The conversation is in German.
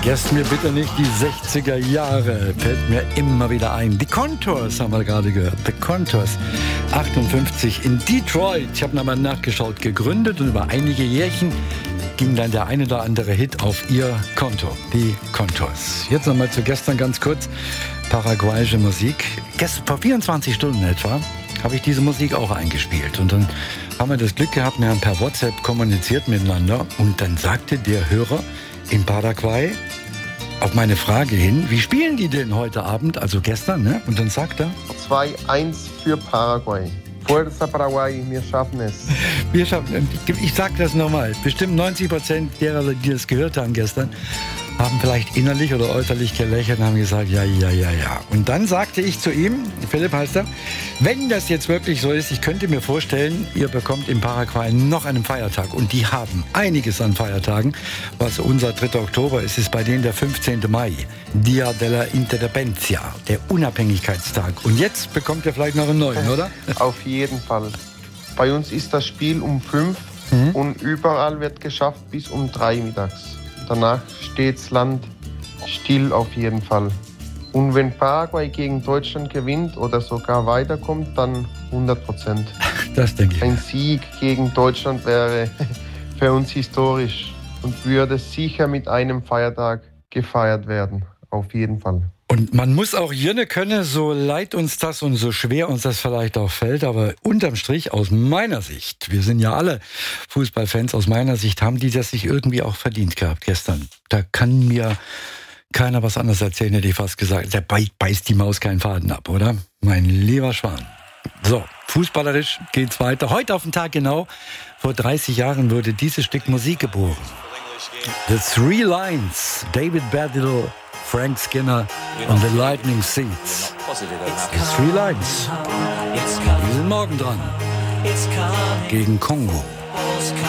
Vergesst mir bitte nicht die 60er Jahre, fällt mir immer wieder ein. Die Contours haben wir gerade gehört. The Contours, 58 in Detroit. Ich habe nochmal nachgeschaut, gegründet und über einige Jährchen ging dann der eine oder andere Hit auf ihr Konto. Die Contours. Jetzt nochmal zu gestern ganz kurz. Paraguayische Musik. Vor 24 Stunden etwa habe ich diese Musik auch eingespielt. Und dann haben wir das Glück gehabt, wir haben per WhatsApp kommuniziert miteinander. Und dann sagte der Hörer in Paraguay auf meine Frage hin, wie spielen die denn heute Abend, also gestern, ne? Und dann sagt er 2-1 für Paraguay. Fuerza Paraguay, wir schaffen es. Ich sag das nochmal, bestimmt 90% derer, die das gehört haben gestern, haben vielleicht innerlich oder äußerlich gelächelt und haben gesagt, ja. Und dann sagte ich zu ihm, Philipp heißt er, wenn das jetzt wirklich so ist, ich könnte mir vorstellen, ihr bekommt in Paraguay noch einen Feiertag. Und die haben einiges an Feiertagen. Was unser 3. Oktober ist, ist bei denen der 15. Mai. Dia de la Independencia, der Unabhängigkeitstag. Und jetzt bekommt ihr vielleicht noch einen neuen, oder? Auf jeden Fall. Bei uns ist das Spiel um 5 und überall wird geschafft bis um 3 mittags. Danach steht's Land still auf jeden Fall. Und wenn Paraguay gegen Deutschland gewinnt oder sogar weiterkommt, dann 100%. Das denke ich. Ein Sieg gegen Deutschland wäre für uns historisch und würde sicher mit einem Feiertag gefeiert werden. Auf jeden Fall. Und man muss auch Jönne können, so leid uns das und so schwer uns das vielleicht auch fällt, aber unterm Strich aus meiner Sicht, wir sind ja alle Fußballfans, aus meiner Sicht haben die das sich irgendwie auch verdient gehabt gestern. Da kann mir keiner was anderes erzählen, hätte ich fast gesagt. Der beißt die Maus keinen Faden ab, oder? Mein lieber Schwan. So, fußballerisch geht's weiter. Heute auf den Tag genau, vor 30 Jahren wurde dieses Stück Musik geboren. The Three Lines, David Baddiel, Frank Skinner und The Lightning Seeds. The Three Lines. Die sind morgen dran. Gegen Kongo.